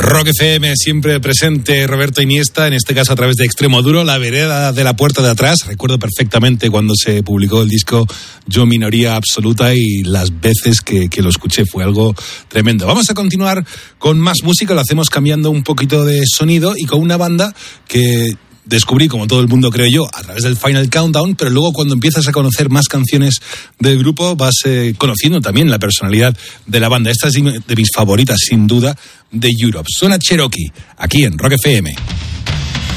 Rock FM siempre presente, Roberto Iniesta, en este caso a través de Extremo Duro, La vereda de la puerta de atrás. Recuerdo perfectamente cuando se publicó el disco Yo Minoría Absoluta y las veces que lo escuché, fue algo tremendo. Vamos a continuar con más música, lo hacemos cambiando un poquito de sonido y con una banda que descubrí, como todo el mundo creo yo, a través del Final Countdown, pero luego cuando empiezas a conocer más canciones del grupo vas conociendo también la personalidad de la banda. Esta es de mis favoritas, sin duda, de Europe. Suena Cherokee, aquí en Rock FM.